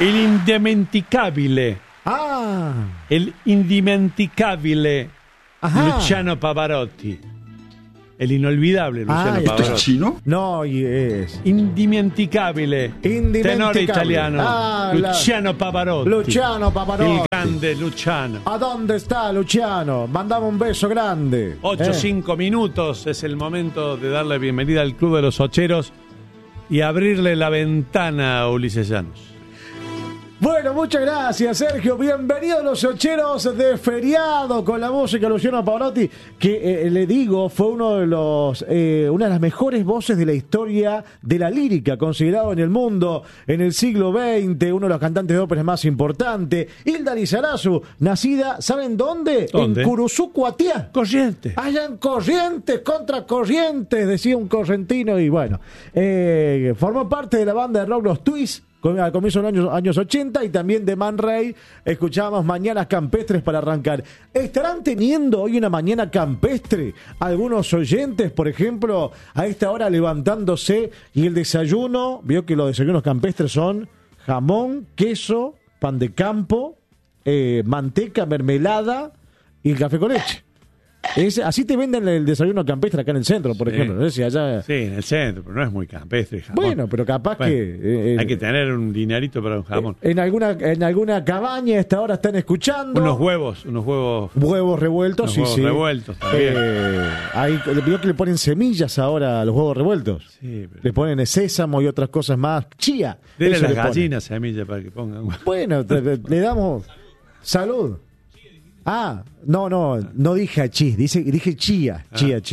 El indimenticabile. Ah. El indimenticabile Ajá. Luciano Pavarotti. El inolvidable Luciano ¿esto Pavarotti. es chino? No, y es Indimenticabile. Tenor italiano. Luciano Pavarotti. Luciano Pavarotti. El grande Luciano. ¿A dónde está Luciano? Mandame un beso grande. 5 minutos es el momento de darle bienvenida al Club de los Ocheros y abrirle la ventana a Ulises Llanos. Bueno, muchas gracias, Sergio. Bienvenidos los Ocheros de feriado con la música de Luciano Pavarotti, que le digo, fue una de las mejores voces de la historia de la lírica, considerado en el mundo en el siglo XX, uno de los cantantes de óperas más importantes. Hilda Lizarazu, nacida, ¿saben dónde? ¿Dónde? En Curuzú, Cuatiá. Corrientes. Allá en Corrientes, contra Corrientes, decía un correntino, y bueno, formó parte de la banda de rock Los Twists al comienzo de los años 80, y también de Man Ray. Escuchábamos Mañanas Campestres para arrancar. ¿Estarán teniendo hoy una mañana campestre algunos oyentes, por ejemplo, a esta hora levantándose y el desayuno? Vio que los desayunos campestres son jamón, queso, pan de campo, manteca, mermelada y el café con leche. Así te venden el desayuno campestre acá en el centro, por ejemplo. No sé si allá... Sí, en el centro, pero no es muy campestre. Jamón. Bueno, pero capaz que... hay que tener un dinerito para un jamón. En alguna cabaña a esta hora están escuchando. Unos huevos. Huevos revueltos, unos huevos revueltos también. Vio que le ponen semillas ahora a los huevos revueltos. Sí, pero... Le ponen sésamo y otras cosas más. Chía. Dele a las gallinas semillas para que pongan. Bueno, le damos salud. Ah, no dije achís, dije chía.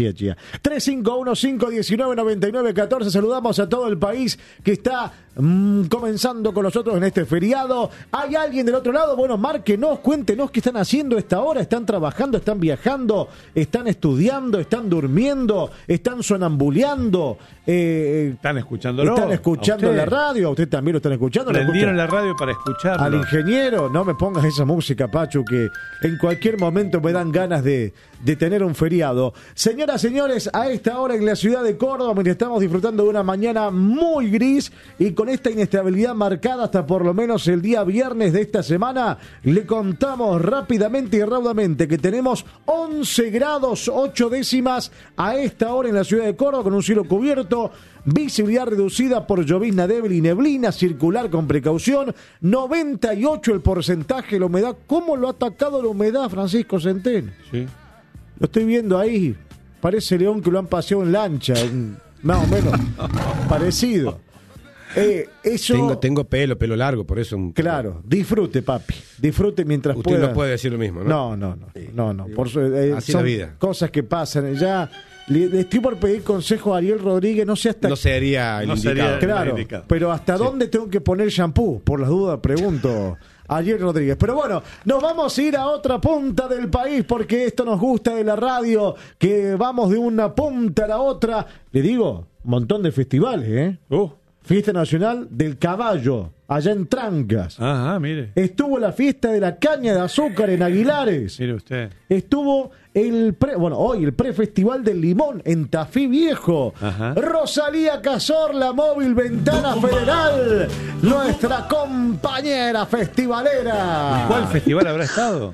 351-519-9914. Saludamos a todo el país que está comenzando con nosotros en este feriado. ¿Hay alguien del otro lado? Bueno, márquenos, cuéntenos qué están haciendo a esta hora. ¿Están trabajando, están viajando, están estudiando, están durmiendo, están sonambuleando? ¿Están escuchándolo? ¿Están escuchando la radio? ¿A usted también lo están escuchando? Prendieron la radio para escucharlo. Al ingeniero, no me pongas esa música, Pachu, que en cualquier momento me dan ganas de tener un feriado. Señoras, señores, a esta hora en la ciudad de Córdoba, mientras estamos disfrutando de una mañana muy gris y con esta inestabilidad marcada hasta por lo menos el día viernes de esta semana, le contamos rápidamente y raudamente que tenemos 11 grados 8 décimas a esta hora en la ciudad de Córdoba, con un cielo cubierto, visibilidad reducida por llovizna débil y neblina, circular con precaución, 98 el porcentaje de la humedad. ¿Cómo lo ha atacado la humedad, Francisco Centeno? Sí. Lo estoy viendo ahí, parece león que lo han paseado en lancha, más o menos parecido. Eso... Tengo pelo largo, por eso... Claro, disfrute, papi, disfrute mientras pueda. Usted no puede decir lo mismo, ¿no? No. Por así son la vida. Cosas que pasan. Ya le estoy por pedir consejo a Ariel Rodríguez, no sé hasta... No sería el indicado. Claro, pero ¿hasta dónde tengo que poner shampoo? Por las dudas, pregunto... Ariel Rodríguez. Pero bueno, nos vamos a ir a otra punta del país porque esto nos gusta de la radio, que vamos de una punta a la otra. Le digo, un montón de festivales, ¿eh? Fiesta Nacional del Caballo, allá en Trancas. Ajá, mire. Estuvo la fiesta de la caña de azúcar en Aguilares. Mire usted. Estuvo hoy el prefestival del limón en Tafí Viejo. Ajá. Rosalía Cazorla, Móvil Ventana Federal, nuestra compañera festivalera. ¿Cuál festival habrá estado?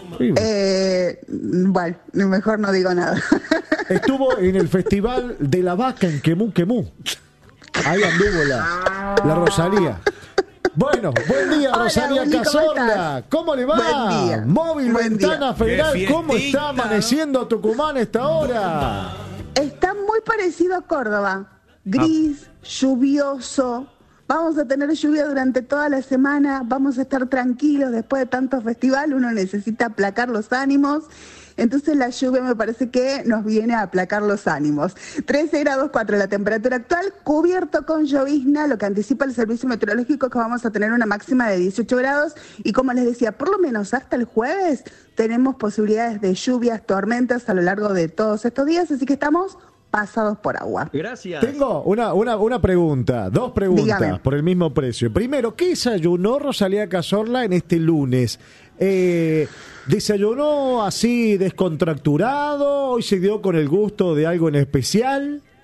Bueno, mejor no digo nada. Estuvo en el Festival de la Vaca en Quemú. Ahí anduvo la Rosalía. Bueno, buen día, Rosalía Cazorla. ¿Cómo le va? Buen día. Móvil Buen Ventana día. Federal, ¿cómo está amaneciendo Tucumán a esta hora? Está muy parecido a Córdoba. Gris, lluvioso. Vamos a tener lluvia durante toda la semana. Vamos a estar tranquilos después de tanto festival. Uno necesita aplacar los ánimos. Entonces la lluvia me parece que nos viene a aplacar los ánimos. 13 grados 4 la temperatura actual, cubierto con llovizna, lo que anticipa el servicio meteorológico, que vamos a tener una máxima de 18 grados. Y como les decía, por lo menos hasta el jueves tenemos posibilidades de lluvias, tormentas a lo largo de todos estos días, así que estamos pasados por agua. Gracias. Tengo una pregunta, dos preguntas. Dígame. Por el mismo precio. Primero, ¿qué desayunó Rosalía Cazorla en este lunes? ¿Desayunó así descontracturado? ¿Hoy se dio con el gusto de algo en especial?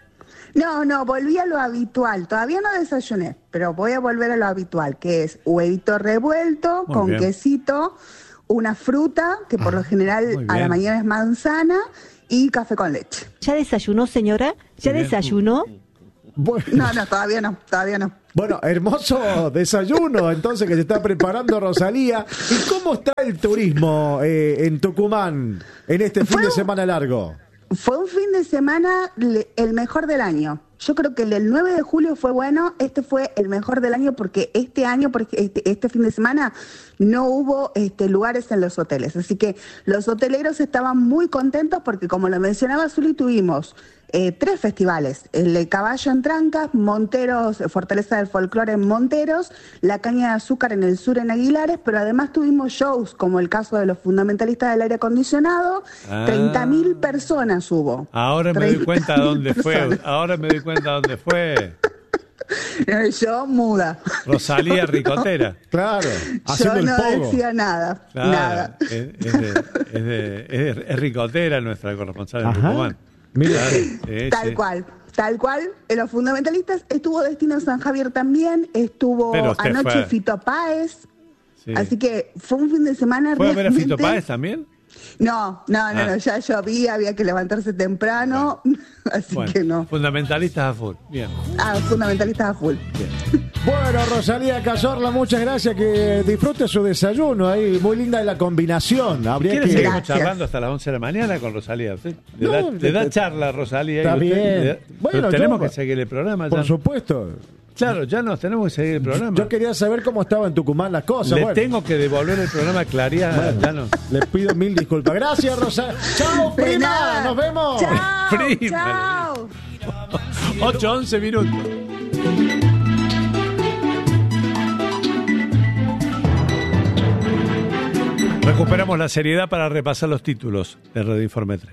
No, volví a lo habitual. Todavía no desayuné, pero voy a volver a lo habitual, que es huevito revuelto con quesito, una fruta, que por lo general a la mañana es manzana, y café con leche. ¿Ya desayunó, señora? ¿Ya desayunó? Bueno. No, todavía no. Bueno, hermoso desayuno entonces que se está preparando Rosalía. ¿Y cómo está el turismo en Tucumán en este fin de semana largo? Fue un fin de semana el mejor del año. Yo creo que el del 9 de julio fue bueno, este fue el mejor del año porque este fin de semana no hubo lugares en los hoteles. Así que los hoteleros estaban muy contentos porque, como lo mencionaba Zuli, tuvimos 3 festivales: el de Caballo en Trancas, Monteros, Fortaleza del Folclore en Monteros, La Caña de Azúcar en el sur en Aguilares, pero además tuvimos shows como el caso de los fundamentalistas del aire acondicionado. 30.000 personas hubo. Ahora me doy cuenta dónde fue. Yo muda. Rosalía Ricotera. Claro. Yo no decía nada. Claro, nada. Es ricotera nuestra corresponsal en Tucumán. Mira, Tal cual. En los fundamentalistas estuvo Destino San Javier también, estuvo anoche Fito Páez. Sí. Así que fue un fin de semana ¿Fue a ver a Fito Páez también? No, ya llovía, había que levantarse temprano, así que no. Fundamentalistas a full, bien. Fundamentalistas a full. Bien. Bueno, Rosalía Cazorla, muchas gracias, que disfrute su desayuno ahí, muy linda la combinación. ¿Quieres seguir charlando hasta las 11 de la mañana con Rosalía? ¿Sí? Le da charla Rosalía. Está bien. Bueno, tenemos que seguir el programa. Por supuesto. Claro, ya nos tenemos que seguir el programa. Yo quería saber cómo estaba en Tucumán las cosas. Tengo que devolver el programa a Claría. Bueno, ya no. Les pido 1000 disculpas. Gracias, Rosa. ¡Chao, prima! ¡Nos vemos! ¡Chao! 8:11 minutos. Recuperamos la seriedad para repasar los títulos de Radio Informe 3.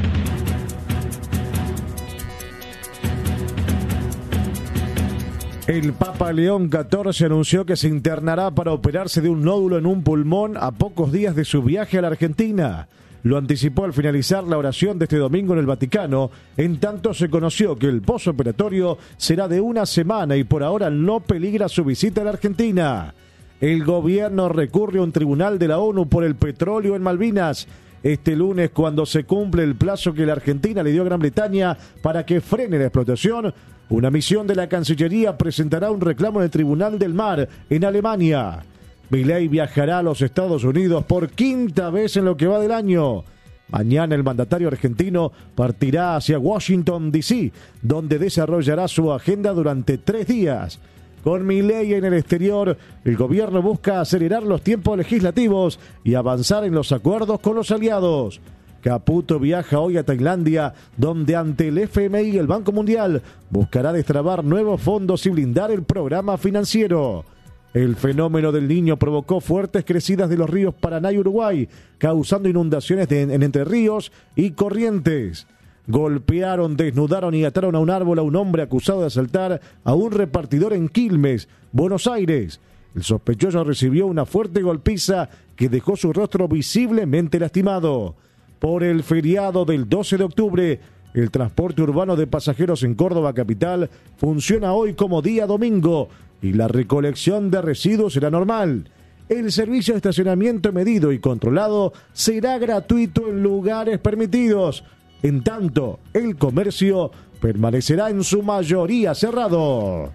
El Papa León XIV anunció que se internará para operarse de un nódulo en un pulmón a pocos días de su viaje a la Argentina. Lo anticipó al finalizar la oración de este domingo en el Vaticano. En tanto, se conoció que el posoperatorio será de 1 semana y por ahora no peligra su visita a la Argentina. El gobierno recurre a un tribunal de la ONU por el petróleo en Malvinas. Este lunes, cuando se cumple el plazo que la Argentina le dio a Gran Bretaña para que frene la explotación, una misión de la Cancillería presentará un reclamo en el Tribunal del Mar en Alemania. Milei viajará a los Estados Unidos por 5ª vez en lo que va del año. Mañana el mandatario argentino partirá hacia Washington, D.C., donde desarrollará su agenda durante 3 días. Con Milei en el exterior, el gobierno busca acelerar los tiempos legislativos y avanzar en los acuerdos con los aliados. Caputo viaja hoy a Tailandia, donde ante el FMI y el Banco Mundial buscará destrabar nuevos fondos y blindar el programa financiero. El fenómeno del Niño provocó fuertes crecidas de los ríos Paraná y Uruguay, causando inundaciones en Entre Ríos y Corrientes. Golpearon, desnudaron y ataron a un árbol a un hombre acusado de asaltar a un repartidor en Quilmes, Buenos Aires. El sospechoso recibió una fuerte golpiza que dejó su rostro visiblemente lastimado. Por el feriado del 12 de octubre, el transporte urbano de pasajeros en Córdoba capital funciona hoy como día domingo y la recolección de residuos será normal. El servicio de estacionamiento medido y controlado será gratuito en lugares permitidos. En tanto, el comercio permanecerá en su mayoría cerrado.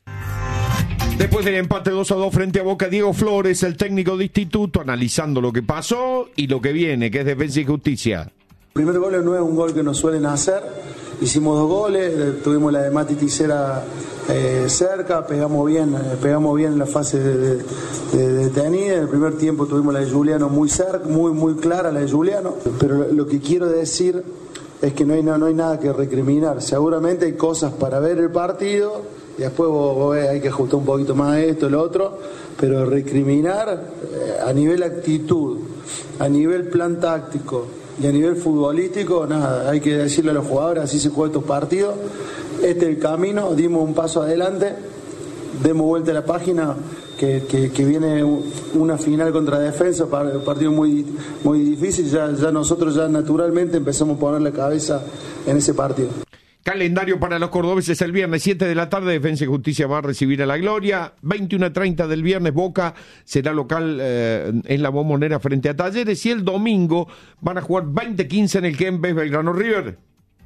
Después del empate 2-2 frente a Boca, Diego Flores, el técnico de Instituto, analizando lo que pasó y lo que viene, que es Defensa y Justicia. El primer gol no es un gol que nos suelen hacer. Hicimos 2 goles, tuvimos la de Mati Ticera cerca, pegamos bien en la fase de detenida. En el primer tiempo tuvimos la de Juliano muy cerca, muy clara la de Juliano. Pero lo que quiero decir es que no hay nada que recriminar. Seguramente hay cosas para ver el partido. Y después vos ves, hay que ajustar un poquito más esto, lo otro, pero recriminar a nivel actitud, a nivel plan táctico y a nivel futbolístico, nada, hay que decirle a los jugadores, así se juegan estos partidos, este es el camino, dimos un paso adelante, demos vuelta a la página, que viene una final contra Defensa, un partido muy difícil, ya nosotros ya naturalmente empezamos a poner la cabeza en ese partido. Calendario para los cordobeses: el viernes 7 de la tarde, Defensa y Justicia va a recibir a La Gloria. 21:30 del viernes, Boca será local en la Bombonera frente a Talleres. Y el domingo van a jugar 20:15 en el Kempes Belgrano River.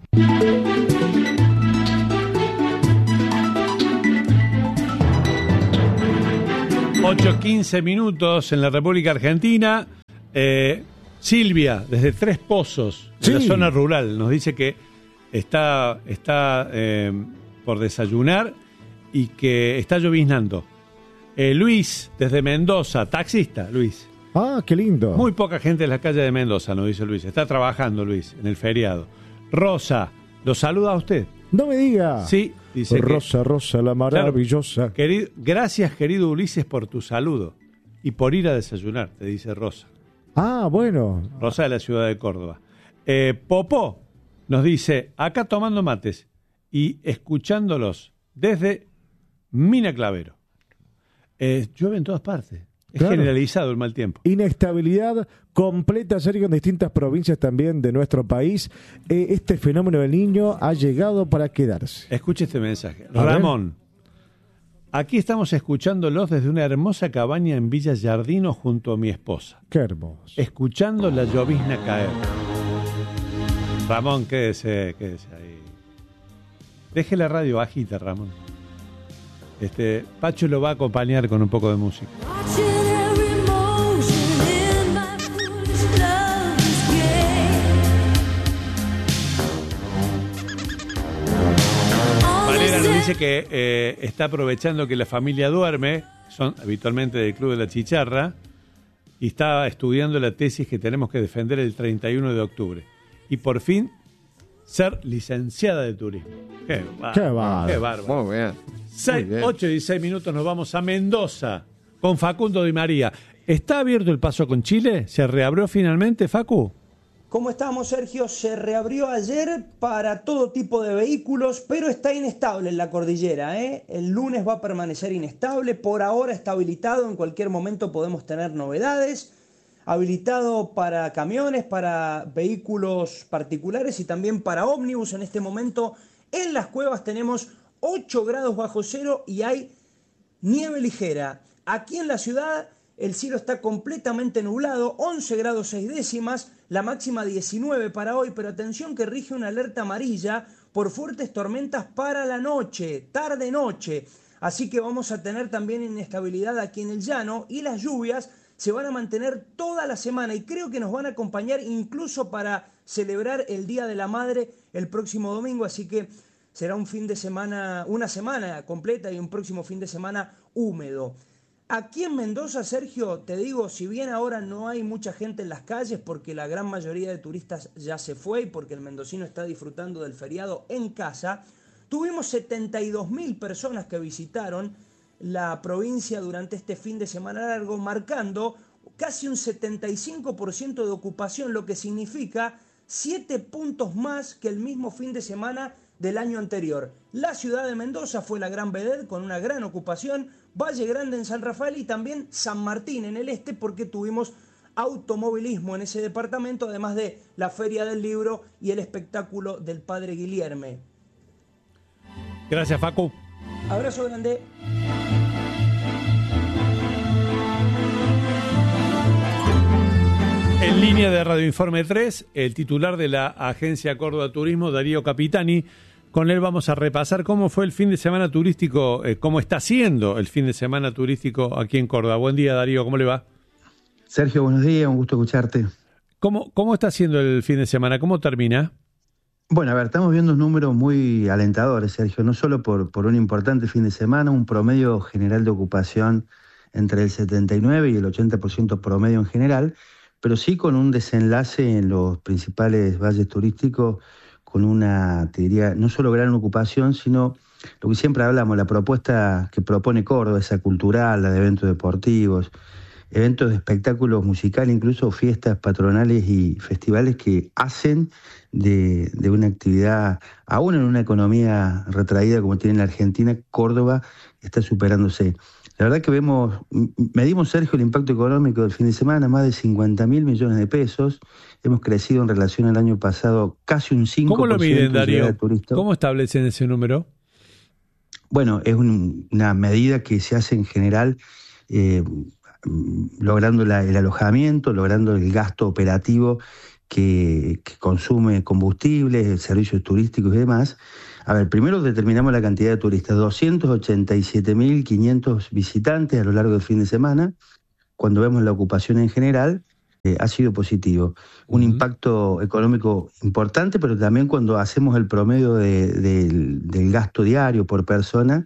8:15 minutos en la República Argentina. Silvia, desde Tres Pozos, de la zona rural, nos dice que está por desayunar y que está lloviznando. Luis, desde Mendoza, taxista, Luis. Ah, qué lindo. Muy poca gente en la calle de Mendoza, nos dice Luis. Está trabajando, Luis, en el feriado. Rosa, ¿lo saluda a usted? No me diga. Sí, dice Rosa, Rosa, la maravillosa. Claro, gracias, querido Ulises, por tu saludo y por ir a desayunar, te dice Rosa. Ah, bueno. Rosa de la ciudad de Córdoba. Popó nos dice, acá tomando mates y escuchándolos desde Mina Clavero. Llueve en todas partes. Es generalizado el mal tiempo. Inestabilidad completa, Sergio, en distintas provincias también de nuestro país. Este fenómeno del Niño ha llegado para quedarse. Escuche este mensaje. Ramón, aquí estamos escuchándolos desde una hermosa cabaña en Villa Giardino junto a mi esposa. Qué hermoso. Escuchando la llovizna caer. Ramón, quédese ahí. Deje la radio bajita, Ramón. Pacho lo va a acompañar con un poco de música. Valera nos dice que está aprovechando que la familia duerme, son habitualmente del Club de la Chicharra, y está estudiando la tesis que tenemos que defender el 31 de octubre. Y por fin ser licenciada de turismo. Qué bárbaro. Muy bien. 8 y 16 minutos nos vamos a Mendoza con Facundo Di María. ¿Está abierto el paso con Chile? ¿Se reabrió finalmente, Facu? ¿Cómo estamos, Sergio? Se reabrió ayer para todo tipo de vehículos, pero está inestable en la cordillera, ¿eh? El lunes va a permanecer inestable, por ahora está habilitado, en cualquier momento podemos tener novedades. Habilitado para camiones, para vehículos particulares y también para ómnibus. En este momento en las cuevas tenemos 8 grados bajo cero y hay nieve ligera. Aquí en la ciudad el cielo está completamente nublado, 11 grados 6 décimas, la máxima 19 para hoy, pero atención que rige una alerta amarilla por fuertes tormentas para la noche, tarde-noche. Así que vamos a tener también inestabilidad aquí en el llano y las lluvias se van a mantener toda la semana y creo que nos van a acompañar incluso para celebrar el Día de la Madre el próximo domingo, así que será un fin de semana, una semana completa y un próximo fin de semana húmedo. Aquí en Mendoza, Sergio, te digo, si bien ahora no hay mucha gente en las calles porque la gran mayoría de turistas ya se fue y porque el mendocino está disfrutando del feriado en casa, tuvimos 72.000 personas que visitaron la provincia durante este fin de semana largo, marcando casi un 75% de ocupación, lo que significa 7 puntos más que el mismo fin de semana del año anterior. La ciudad de Mendoza fue la gran vedette con una gran ocupación, Valle Grande en San Rafael y también San Martín en el este porque tuvimos automovilismo en ese departamento, además de la Feria del Libro y el espectáculo del Padre Guilherme. Gracias, Facu. Abrazo grande. En línea de Radio Informe 3, el titular de la Agencia Córdoba Turismo, Darío Capitani. Con él vamos a repasar cómo fue el fin de semana turístico, cómo está siendo el fin de semana turístico aquí en Córdoba. Buen día, Darío, ¿cómo le va? Sergio, buenos días, un gusto escucharte. ¿Cómo está siendo el fin de semana? ¿Cómo termina? Bueno, a ver, estamos viendo números muy alentadores, Sergio, no solo por un importante fin de semana, un promedio general de ocupación entre el 79 y el 80% promedio en general, pero sí con un desenlace en los principales valles turísticos con una, te diría, no solo gran ocupación, sino lo que siempre hablamos, la propuesta que propone Córdoba, esa cultural, la de eventos deportivos, eventos de espectáculos musicales, incluso fiestas patronales y festivales que hacen de una actividad, aún en una economía retraída como tiene la Argentina, Córdoba está superándose. La verdad que medimos, Sergio, el impacto económico del fin de semana, más de 50.000 millones de pesos. Hemos crecido en relación al año pasado casi un 5%. ¿Cómo lo miden, Darío? ¿Cómo establecen ese número? Bueno, es una medida que se hace en general logrando el alojamiento, logrando el gasto operativo que consume combustibles, servicios turísticos y demás. A ver, primero determinamos la cantidad de turistas, 287.500 visitantes a lo largo del fin de semana. Cuando vemos la ocupación en general, ha sido positivo. Un impacto económico importante, pero también cuando hacemos el promedio del gasto diario por persona,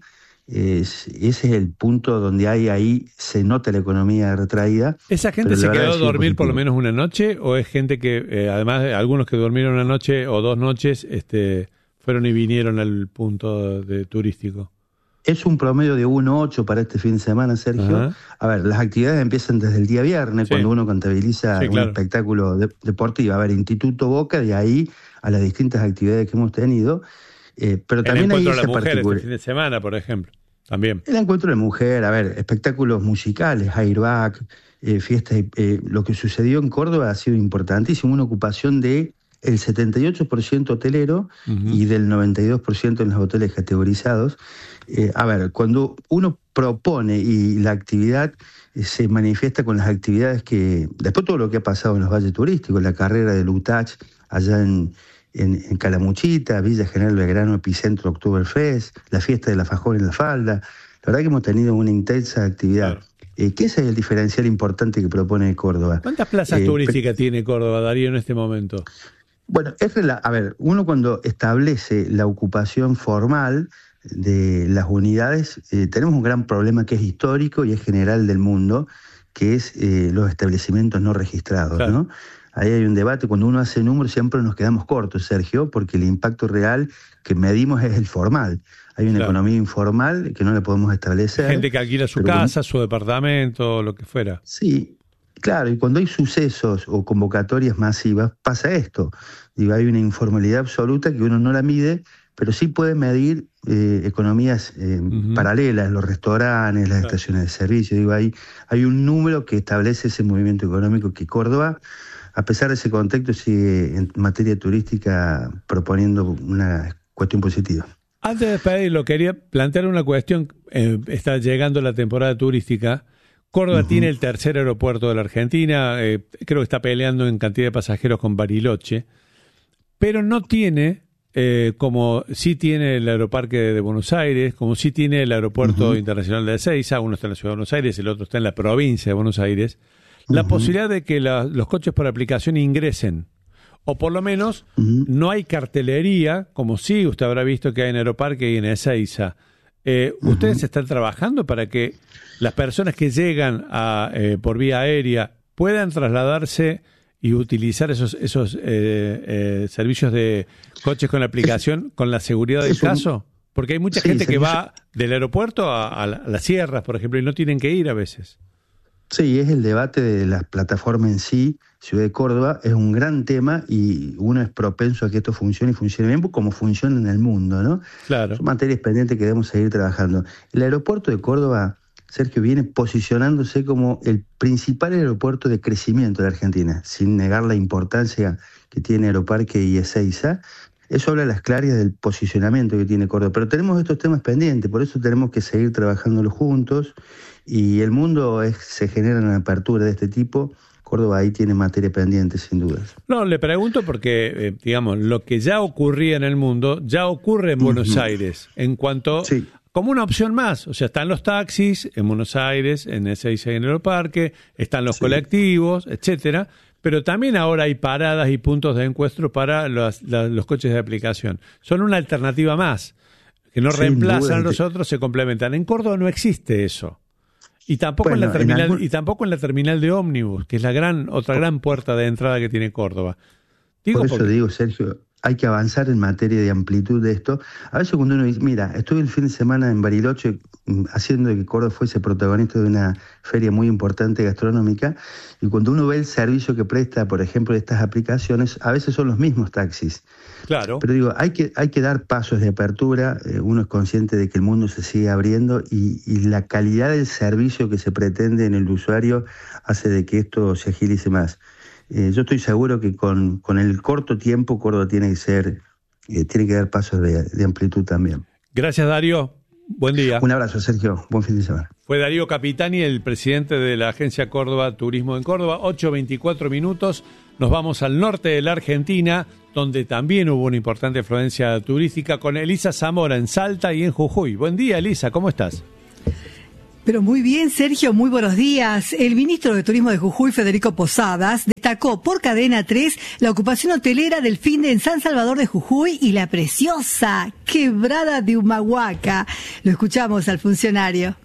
ese es el punto donde ahí se nota la economía retraída. ¿Esa gente se quedó a dormir por lo menos una noche o es gente que, además algunos que durmieron una noche o 2 noches, fueron y vinieron al punto turístico? Es un promedio de 1,8 para este fin de semana, Sergio. Ajá. A ver, las actividades empiezan desde el día viernes, cuando uno contabiliza un espectáculo deportivo. A ver, Instituto Boca, de ahí a las distintas actividades que hemos tenido. Pero también el encuentro hay de la mujer este fin de semana, por ejemplo, también. El encuentro de mujer, a ver, espectáculos musicales, Airbag, fiestas. Lo que sucedió en Córdoba ha sido importantísimo, una ocupación de el 78% hotelero y del 92% en los hoteles categorizados. A ver, cuando uno propone y la actividad se manifiesta con las actividades que... Después todo lo que ha pasado en los valles turísticos, la carrera de Lutach allá en Calamuchita, Villa General Belgrano, Epicentro Oktoberfest, la fiesta del alfajor en la falda. La verdad que hemos tenido una intensa actividad. Claro. ¿Qué es el diferencial importante que propone Córdoba? ¿Cuántas plazas turísticas tiene Córdoba, Darío, en este momento? Bueno, a ver, uno cuando establece la ocupación formal de las unidades, tenemos un gran problema que es histórico y es general del mundo, que es los establecimientos no registrados, claro. ¿No? Ahí hay un debate, cuando uno hace números siempre nos quedamos cortos, Sergio, porque el impacto real que medimos es el formal. Hay una economía informal que no la podemos establecer. Gente que alquila su casa, su departamento, lo que fuera. Sí, claro, y cuando hay sucesos o convocatorias masivas pasa esto. Digo, hay una informalidad absoluta que uno no la mide, pero sí puede medir economías paralelas, los restaurantes, las estaciones de servicio. Digo, hay un número que establece ese movimiento económico que Córdoba, a pesar de ese contexto, sigue en materia turística proponiendo una cuestión positiva. Antes de despedirlo, quería plantear una cuestión. Está llegando la temporada turística. Córdoba tiene el tercer aeropuerto de la Argentina. Creo que está peleando en cantidad de pasajeros con Bariloche. Pero no tiene, como sí tiene el Aeroparque de Buenos Aires, como sí tiene el Aeropuerto Internacional de Ezeiza. Uno está en la Ciudad de Buenos Aires, el otro está en la provincia de Buenos Aires. La posibilidad de que los coches por aplicación ingresen, o por lo menos no hay cartelería, como sí usted habrá visto que hay en Aeroparque y en Ezeiza. ¿Ustedes están trabajando para que las personas que llegan por vía aérea puedan trasladarse y utilizar esos servicios de coches con aplicación con la seguridad del caso? Porque hay mucha gente que va del aeropuerto a las sierras, por ejemplo, y no tienen que ir a veces. Sí, es el debate de las plataformas en sí. Ciudad de Córdoba es un gran tema y uno es propenso a que esto funcione y funcione bien como funciona en el mundo, ¿no? Claro. Son materias pendientes que debemos seguir trabajando. El aeropuerto de Córdoba, Sergio, viene posicionándose como el principal aeropuerto de crecimiento de Argentina, sin negar la importancia que tiene Aeroparque y Ezeiza. Eso habla a las claras del posicionamiento que tiene Córdoba. Pero tenemos estos temas pendientes, por eso tenemos que seguir trabajándolos juntos. Y el mundo se genera una apertura de este tipo. Córdoba ahí tiene materia pendiente, sin dudas. No, le pregunto porque, digamos, lo que ya ocurría en el mundo, ya ocurre en Buenos Aires, en cuanto... Sí. Como una opción más, o sea, están los taxis en Buenos Aires, en Ezeiza y en Aeroparque, están los colectivos, etcétera, pero también ahora hay paradas y puntos de encuentro para los coches de aplicación. Son una alternativa más, que no reemplazan a los otros, se complementan. En Córdoba no existe eso. Y tampoco en la terminal de ómnibus, que es otra gran puerta de entrada que tiene Córdoba. Por eso digo, Sergio, hay que avanzar en materia de amplitud de esto. A veces cuando uno dice, mira, estuve el fin de semana en Bariloche haciendo que Córdoba fuese protagonista de una feria muy importante gastronómica, y cuando uno ve el servicio que presta, por ejemplo, de estas aplicaciones, a veces son los mismos taxis. Claro. Pero digo, hay que dar pasos de apertura. Uno es consciente de que el mundo se sigue abriendo y la calidad del servicio que se pretende en el usuario hace de que esto se agilice más. Yo estoy seguro que con el corto tiempo Córdoba tiene que dar pasos de amplitud también. Gracias, Darío. Buen día. Un abrazo, Sergio. Buen fin de semana. Fue Darío Capitani, el presidente de la Agencia Córdoba Turismo en Córdoba. 8:24 minutos. Nos vamos al norte de la Argentina, donde también hubo una importante afluencia turística, con Elisa Zamora en Salta y en Jujuy. Buen día, Elisa, ¿cómo estás? Pero muy bien, Sergio, muy buenos días. El ministro de Turismo de Jujuy, Federico Posadas, destacó por Cadena 3 la ocupación hotelera del finde en San Salvador de Jujuy y la preciosa Quebrada de Humahuaca. Lo escuchamos al funcionario.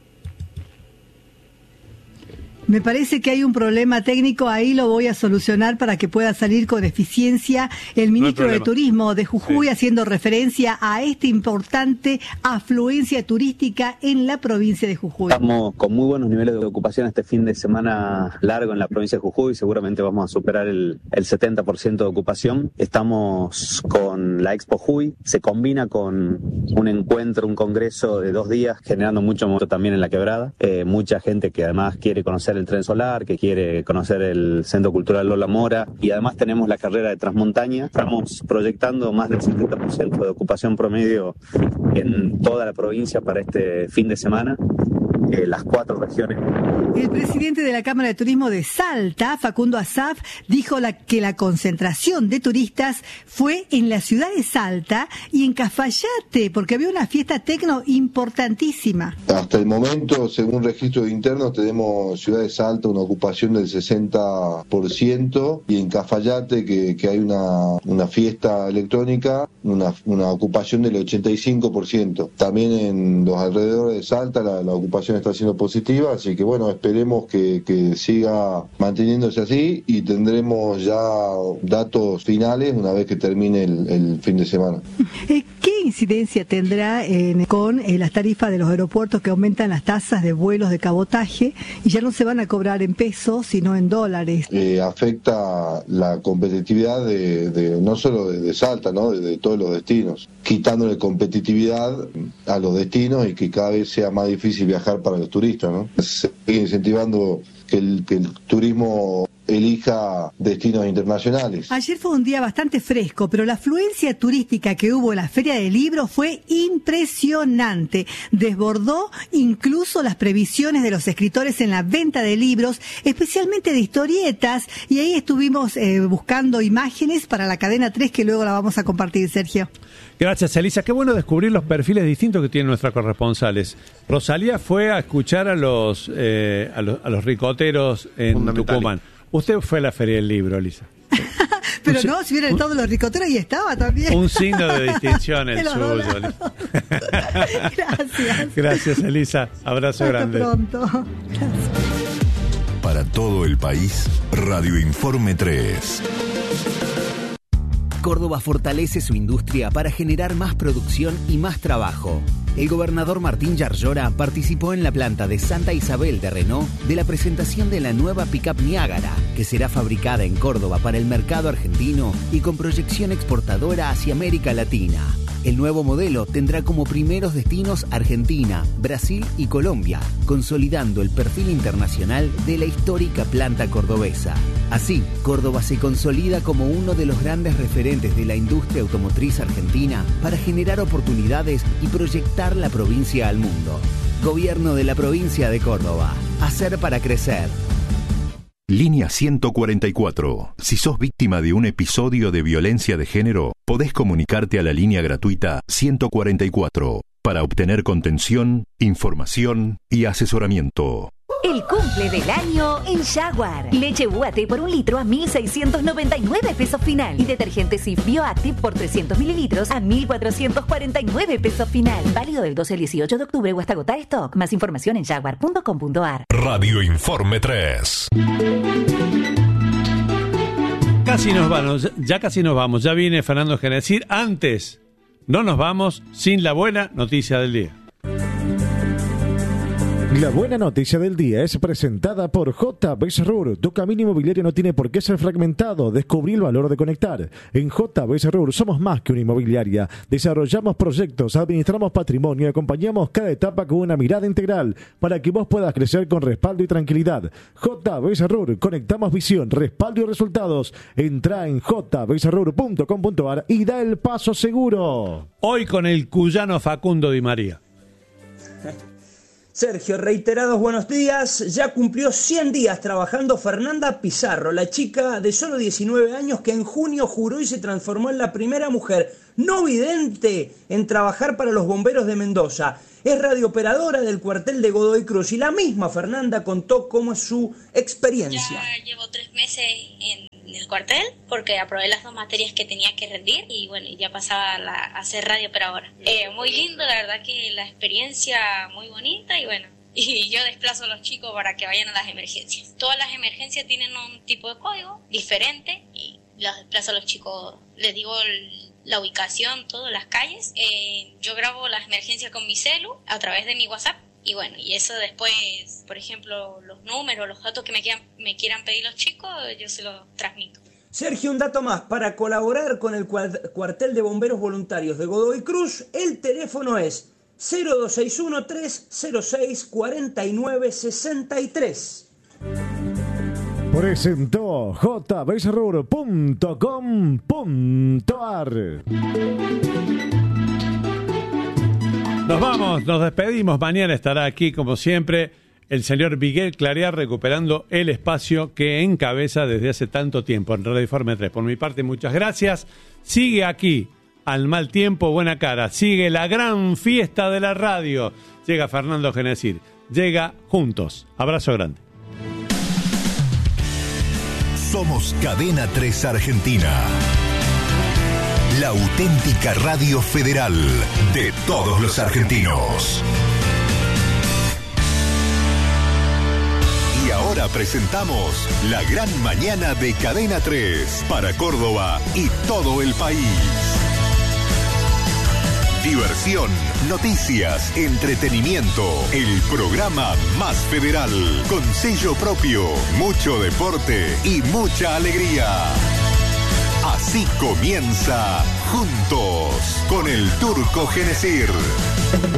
Me parece que hay un problema técnico, ahí lo voy a solucionar para que pueda salir con eficiencia el ministro de Turismo de Jujuy, haciendo referencia a esta importante afluencia turística en la provincia de Jujuy. Estamos con muy buenos niveles de ocupación este fin de semana largo en la provincia de Jujuy, seguramente vamos a superar el 70% de ocupación. Estamos con la Expo Jujuy, se combina con un encuentro, un congreso de 2 días, generando mucho movimiento también en la quebrada. Mucha gente que además quiere conocer el tren solar, que quiere conocer el Centro Cultural Lola Mora, y además tenemos la carrera de Transmontaña. Estamos proyectando más del 70% de ocupación promedio en toda la provincia para este fin de semana. Las 4 regiones. El presidente de la Cámara de Turismo de Salta, Facundo Asaf, dijo que la concentración de turistas fue en la ciudad de Salta y en Cafayate, porque había una fiesta tecno importantísima. Hasta el momento, según registros internos, tenemos ciudad de Salta una ocupación del 60%, y en Cafayate, que hay una fiesta electrónica, una ocupación del 85%. También en los alrededores de Salta la ocupación está siendo positiva, así que bueno, esperemos que siga manteniéndose así, y tendremos ya datos finales una vez que termine el fin de semana. ¿Qué incidencia tendrá con las tarifas de los aeropuertos, que aumentan las tasas de vuelos de cabotaje y ya no se van a cobrar en pesos sino en dólares? Afecta la competitividad de no solo de Salta, ¿no? de todos los destinos, quitándole competitividad a los destinos y que cada vez sea más difícil viajar para los turistas, ¿no? Se sigue incentivando que el turismo elija destinos internacionales. Ayer fue un día bastante fresco, pero la afluencia turística que hubo en la Feria del Libro fue impresionante. Desbordó incluso las previsiones de los escritores en la venta de libros, especialmente de historietas, y ahí estuvimos buscando imágenes para la Cadena 3, que luego la vamos a compartir, Sergio. Gracias, Elisa. Qué bueno descubrir los perfiles distintos que tienen nuestras corresponsales. Rosalía fue a escuchar a los ricoteros en Tucumán. Usted fue a la Feria del Libro, Elisa. Pero no, si hubieran estado los ricoteros y estaba también. Un signo de distinción el suyo. Gracias. Gracias, Elisa. Abrazo grande. Hasta pronto. Gracias. Para todo el país, Radio Informe 3. Córdoba fortalece su industria para generar más producción y más trabajo. El gobernador Martín Yarlora participó en la planta de Santa Isabel de Renault de la presentación de la nueva pick-up Niágara, que será fabricada en Córdoba para el mercado argentino y con proyección exportadora hacia América Latina. El nuevo modelo tendrá como primeros destinos Argentina, Brasil y Colombia, consolidando el perfil internacional de la histórica planta cordobesa. Así, Córdoba se consolida como uno de los grandes referentes de la industria automotriz argentina para generar oportunidades y proyectar la provincia al mundo. Gobierno de la provincia de Córdoba. Hacer para crecer. Línea 144. Si sos víctima de un episodio de violencia de género, podés comunicarte a la línea gratuita 144 para obtener contención, información y asesoramiento. El cumple del año en Jaguar. Leche UAT por 1 litro a 1.699 pesos final. Y detergente Cif Bioactive por 300 mililitros a 1.449 pesos final. Válido del 12 al 18 de octubre o hasta agotar stock. Más información en jaguar.com.ar. Radio Informe 3. casi nos vamos. Ya viene Fernando Genecir. Antes, no nos vamos sin la buena noticia del día. La buena noticia del día es presentada por JB Serrur. Tu camino inmobiliario no tiene por qué ser fragmentado. Descubrí el valor de conectar. En JB Serrur somos más que una inmobiliaria. Desarrollamos proyectos, administramos patrimonio y acompañamos cada etapa con una mirada integral para que vos puedas crecer con respaldo y tranquilidad. JB Serrur, conectamos visión, respaldo y resultados. Entra en jbserrur.com.ar y da el paso seguro. Hoy con el cuyano Facundo Di María. Sergio, reiterados buenos días. Ya cumplió 100 días trabajando Fernanda Pizarro, la chica de solo 19 años que en junio juró y se transformó en la primera mujer no vidente en trabajar para los bomberos de Mendoza. Es radiooperadora del cuartel de Godoy Cruz y la misma Fernanda contó cómo es su experiencia. Ya llevo 3 meses en el cuartel porque aprobé las 2 materias que tenía que rendir y bueno, ya pasaba a ser radiooperadora. Muy lindo, la verdad que la experiencia muy bonita y bueno, y yo desplazo a los chicos para que vayan a las emergencias. Todas las emergencias tienen un tipo de código diferente y los desplazo a los chicos, les digo la ubicación, todas las calles. Yo grabo las emergencias con mi celu a través de mi WhatsApp. Y bueno, y eso después, por ejemplo, los números, los datos que me quieran pedir los chicos, yo se los transmito. Sergio, un dato más. Para colaborar con el cuartel de bomberos voluntarios de Godoy Cruz, el teléfono es 0261-306-4963. Presentó jbserrur.com.ar. Nos vamos, nos despedimos. Mañana estará aquí, como siempre, el señor Miguel Clarear recuperando el espacio que encabeza desde hace tanto tiempo en Radio Informe 3. Por mi parte, muchas gracias. Sigue aquí, al mal tiempo, buena cara. Sigue la gran fiesta de la radio. Llega Fernando Genecir. Llega juntos. Abrazo grande. Somos Cadena 3 Argentina. La auténtica radio federal de todos los argentinos. Y ahora presentamos la gran mañana de Cadena 3 para Córdoba y todo el país. Diversión, noticias, entretenimiento, el programa más federal, con sello propio, mucho deporte y mucha alegría. Así comienza Juntos con el Turco Genecir.